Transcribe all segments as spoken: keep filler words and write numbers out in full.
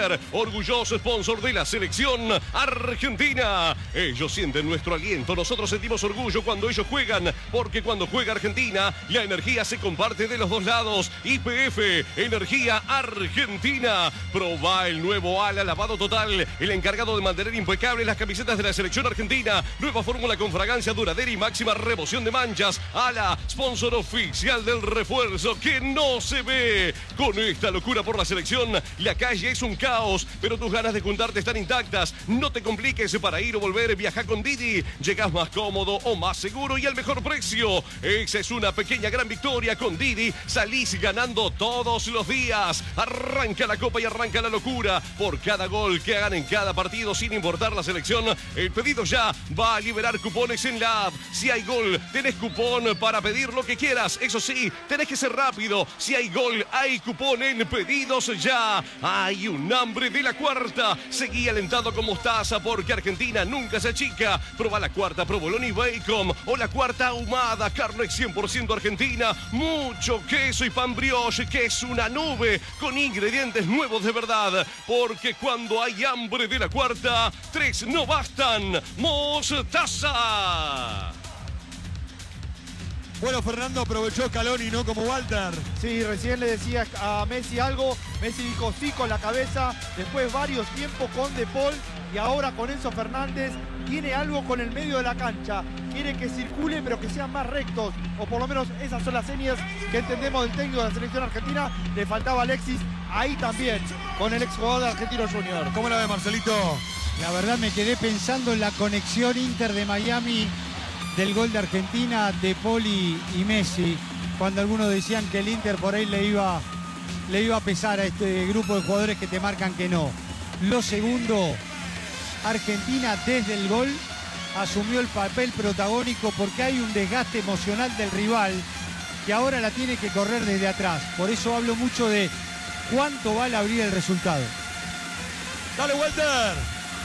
Walter, orgulloso sponsor de la selección argentina. Ellos sienten nuestro aliento, nosotros sentimos orgullo cuando ellos juegan, porque cuando juega Argentina, la energía se comparte de los dos lados. Y P F, Energía Argentina. Proba el nuevo ala lavado total, el encargado de mantener impecables las camisetas de la selección argentina. Nueva fórmula con fragancia duradera y máxima remoción de manchas. Ala, sponsor oficial del refuerzo que no se ve. Con esta locura por la selección, la calle es un caos, pero tus ganas de juntarte están intactas. No te compliques para ir o volver, viaja con Didi. Llegas más cómodo o más seguro y al mejor precio. Esa es una pequeña gran victoria. Con Didi salís ganando todos los días. Arranca la copa y arranca la locura. Por cada gol que hagan en cada partido, sin importar la selección, el pedido ya va a liberar cupones en la app. Si hay gol, tenés cupón para pedir lo que quieras. Eso sí, tenés que ser rápido. Si hay gol, hay cupón en pedidos ya. Hay un hambre de la cuarta. Seguí alentado con mostaza porque Argentina nunca se achica. Proba la cuarta provolone y bacon o la cuarta ahumada. Carne cien por ciento argentina. Mucho queso y pan brioche, que es una nube con ingredientes nuevos de verdad. Porque cuando hay hambre de la cuarta, tres no bastan. Mostaza. Bueno, Fernando aprovechó Scaloni, ¿no? Como Walter. Sí, recién le decía a Messi algo. Messi dijo sí con la cabeza. Después varios tiempos con De Paul. Y ahora con Enzo Fernández. Tiene algo con el medio de la cancha. Quiere que circule, pero que sean más rectos. O por lo menos esas son las señas que entendemos del técnico de la selección argentina. Le faltaba Alexis ahí también, con el exjugador de Argentino Junior. ¿Cómo la ve, Marcelito? La verdad me quedé pensando en la conexión Inter de Miami del gol de Argentina, De Paul y, y Messi, cuando algunos decían que el Inter por ahí le iba, le iba a pesar a este grupo de jugadores que te marcan que no. Lo segundo, Argentina desde el gol asumió el papel protagónico porque hay un desgaste emocional del rival que ahora la tiene que correr desde atrás. Por eso hablo mucho de cuánto vale abrir el resultado. Dale, Walter.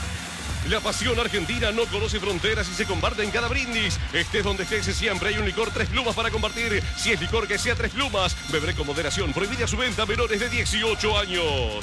La pasión argentina no conoce fronteras y se comparte en cada brindis. Estés donde estés, siempre hay un licor Tres Plumas para compartir. Si es licor, que sea Tres Plumas. Beberé con moderación. Prohibida su venta a menores de dieciocho años.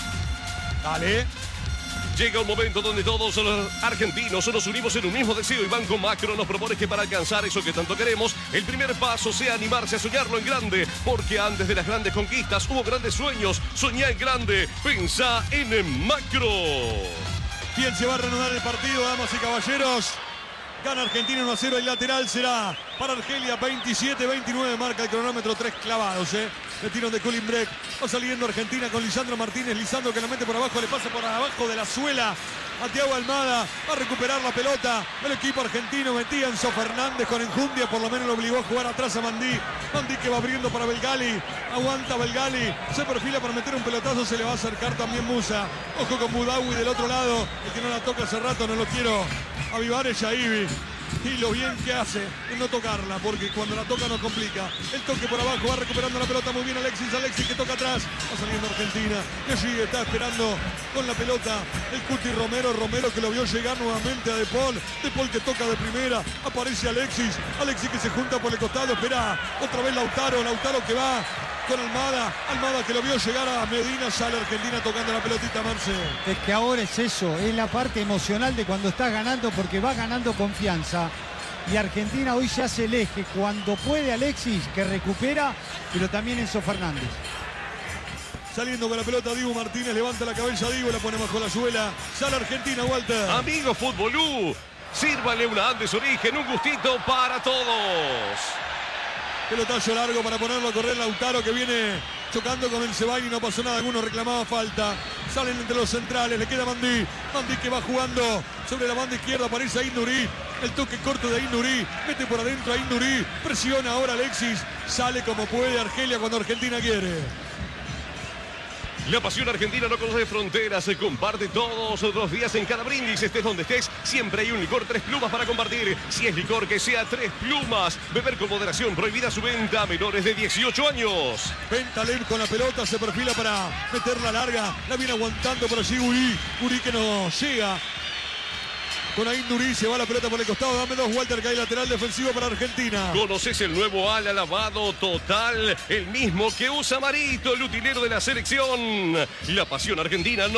Dale. Llega un momento donde todos los argentinos nos unimos en un mismo deseo y Banco Macro nos propone que para alcanzar eso que tanto queremos, el primer paso sea animarse a soñarlo en grande, porque antes de las grandes conquistas hubo grandes sueños. Soñá en grande, pensá en Macro. ¿Quién se va a reanudar el partido, damas y caballeros? Gana Argentina uno a cero, el lateral será para Argelia. Veintisiete veintinueve marca el cronómetro, tres clavados, ¿eh? Le tiran de Colin Breck. Va saliendo Argentina con Lisandro Martínez. Lisandro que la mete por abajo, le pasa por abajo de la suela a Thiago Almada. Va a recuperar la pelota. El equipo argentino metía a Enzo Fernández con enjundia. Por lo menos lo obligó a jugar atrás a Mandí. Mandí que va abriendo para Belgali. Aguanta Belgali. Se perfila para meter un pelotazo. Se le va a acercar también Musa. Ojo con Budawi del otro lado. El que no la toca hace rato, no lo quiero avivar, es Yaibi. Y lo bien que hace en no tocarla, porque cuando la toca nos complica. El toque por abajo, va recuperando la pelota muy bien Alexis. Alexis que toca atrás, va saliendo Argentina. Que sigue, está esperando con la pelota el Cuti Romero. Romero que lo vio llegar nuevamente a De Paul. De Paul que toca de primera, aparece Alexis. Alexis que se junta por el costado, espera otra vez Lautaro. Lautaro que va con Almada. Almada que lo vio llegar a Medina. Sale Argentina tocando la pelotita, Marce. Es que ahora es eso, es la parte emocional de cuando estás ganando, porque vas ganando confianza. Y Argentina hoy se hace el eje. Cuando puede Alexis, que recupera, pero también Enzo Fernández. Saliendo con la pelota Dibu Martínez, levanta la cabeza Dibu, la pone bajo la suela. Sale Argentina, Walter. Amigo Futbolú, sírvale una Andes Origen, un gustito para todos. Pelotazo largo para ponerlo a correr Lautaro, que viene chocando con el Ceballos y no pasó nada. Alguno reclamaba falta. Salen entre los centrales, le queda Mandí. Mandí que va jugando sobre la banda izquierda, aparece Aït-Nouri. El toque corto de Aït-Nouri, mete por adentro a Aït-Nouri. Presiona ahora Alexis. Sale como puede Argelia cuando Argentina quiere. La pasión argentina no conoce fronteras, se comparte todos los días en cada brindis. Estés donde estés, siempre hay un licor Tres Plumas para compartir. Si es licor, que sea Tres Plumas. Beber con moderación, prohibida su venta a menores de dieciocho años. Bentaleb con la pelota, se perfila para meterla larga. La viene aguantando por allí Uri. Uri que no llega. Con Aït-Nouri se va la pelota por el costado. Dame dos, Walter, que hay lateral defensivo para Argentina. ¿Conoces el nuevo ala lavado total? El mismo que usa Marito, el utilero de la selección. La pasión argentina no